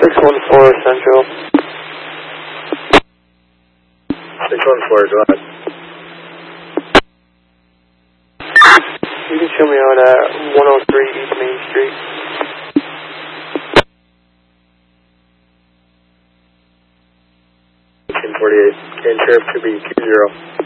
614 Central. 614, go ahead. You can show me out at 103 East Main Street. And Sheriff to be 20.